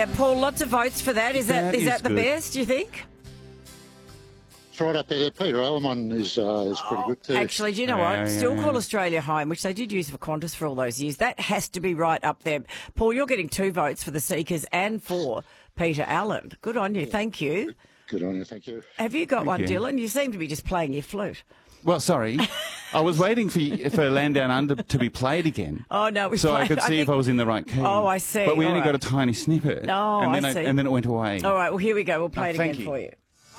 Yeah, Paul, lots of votes for that. Is that the good. best, do you think? It's right up there. Peter Allen is pretty good too. Actually, do you know what? Yeah, Still yeah. Call Australia Home, which they did use for Qantas for all those years. That has to be right up there. Paul, you're getting 2 votes for the Seekers and for Peter Allen. Good on you. Thank you. Good on you, thank you. Have you got one, you. Dylan? You seem to be just playing your flute. Well, sorry. I was waiting for Land Down Under to be played again. Oh, no. So I could see if I was in the right key. Oh, I see. But we All only right. got a tiny snippet. Oh, and then I see. And then it went away. All right, well, here we go. We'll play it thank again you. for you.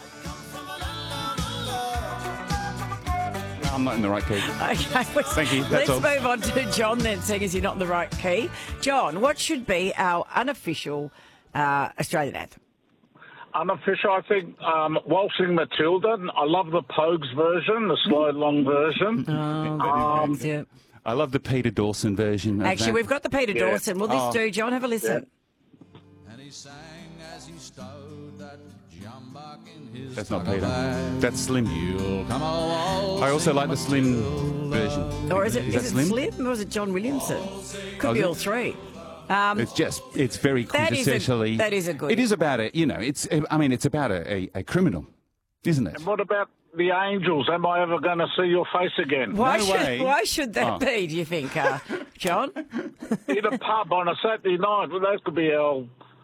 I'm not in the right key. Okay, Thank you, that's let's all. move on to John then, seeing as you're not in the right key. John, what should be our unofficial Australian anthem? Unofficial, I think, Waltzing Matilda. I love the Pogues version, the slow, long version. Yeah. I love the Peter Dawson version of Actually, that. we've got the Peter Yeah. Dawson. Will this do, John? Have a listen. And he sang as he stowed that jumbuck in his That's not trucker Peter. bag. That's Slim. You'll come a I also like the Slim Matilda. version. Or is it that Slim or is it John Williamson? Could be is it? all three. It's very That is a- quintessentially. that is a good- It is about it's about a criminal, isn't it? And what about the Angels? Am I ever going to see your face again? Why way. should that be, do you think, John? In a pub on a Saturday night. Well, that could be our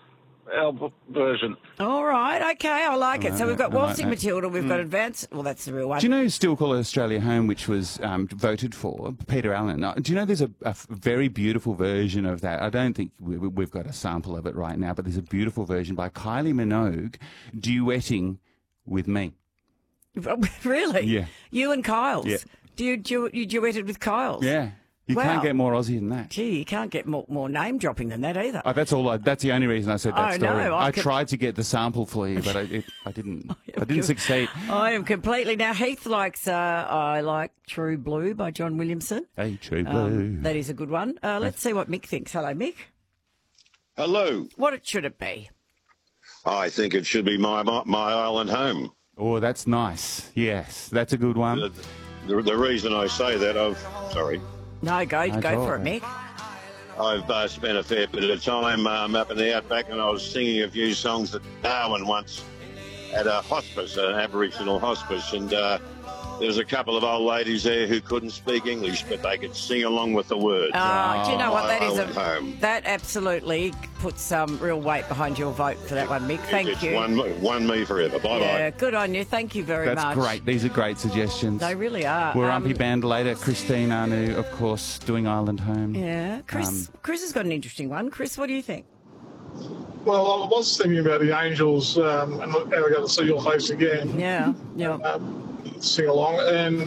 version. All right, okay, I like it. So we've got I like Waltzing that. Matilda, we've got Advance. Well, that's the real one. Do you know Still Call Australia Home, which was voted for, Peter Allen? Do you know there's a very beautiful version of that? I don't think we've got a sample of it right now, but there's a beautiful version by Kylie Minogue duetting with me. Really? Yeah. You and Kyles? Yeah. Do you duetted with Kyles? Yeah. You Wow. can't get more Aussie than that. Gee, you can't get more name dropping than that either. That's the only reason I said that Oh, story. no, I tried to get the sample for you, but I didn't. I didn't succeed. I am completely. Now, Heath likes I like True Blue by John Williamson. Hey, True Blue. That is a good one. Let's see what Mick thinks. Hello, Mick. Hello. What should it be? I think it should be my island home. Oh, that's nice. Yes, that's a good one. The reason I say that, sorry, No, go That's for all it, Mick. I've spent a fair bit of time up in the outback, and I was singing a few songs at Darwin once at a hospice, an Aboriginal hospice, and there was a couple of old ladies there who couldn't speak English, but they could sing along with the words. Do you know what that is? Island home. That absolutely puts some real weight behind your vote for that one, Mick. Thank It's you. One me forever. Bye Yeah, bye. good on you. Thank you very much. That's great. These are great suggestions. They really are. Warumpi band later, Christine Anu, of course, doing Island Home. Yeah, Chris has got an interesting one. Chris, what do you think? Well, I was thinking about the Angels and how I got to see your face again, Yeah. sing along, and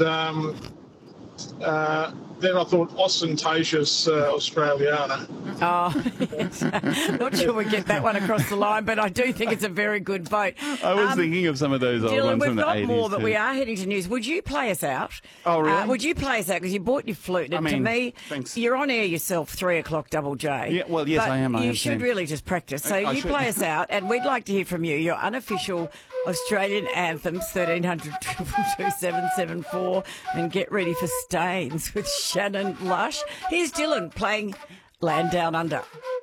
then I thought ostentatious Australiana. Oh, yes. Not sure we get that one across the line, but I do think it's a very good vote. I was thinking of some of those old Dylan, ones we've from the got 80s. more, but too. we are heading to news. Would you play us out? Oh, really? Would you play us out? Because you bought your flute. And I to mean, me, thanks. you're on air yourself, 3 o'clock double J. Yeah, well, yes, but I am, I You am, should Sam. really just practice. So I you should. play us out, and we'd like to hear from you, your unofficial Australian anthems, 1300 222 774, and get ready for Stains with Shannon Lush. Here's Dylan playing Land Down Under.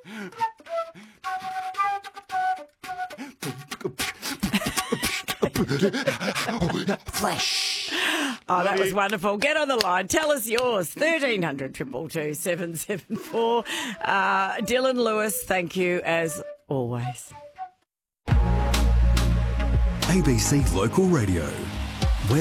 Flash. Oh, that was wonderful. Get on the line. Tell us yours. 1300 222 774. Dylan Lewis, thank you as always. ABC Local Radio.